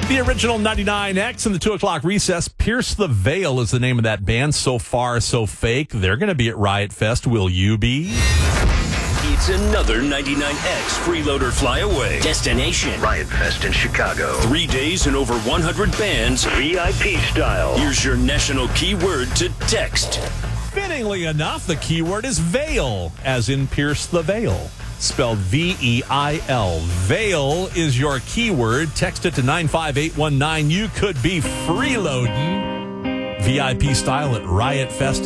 The original 99X in the 2 o'clock recess. Pierce the Veil is the name of that band. So Far, So Fake. They're going to be at Riot Fest. Will you be? It's another 99X Freeloader Flyaway. Destination Riot Fest in Chicago. 3 days and over 100 bands. VIP style. Here's your national keyword to text. Fittingly enough, the keyword is veil, as in Pierce the Veil. Spelled V-E-I-L. Veil is your keyword. Text it to 95819. You could be freeloading VIP style at Riot Fest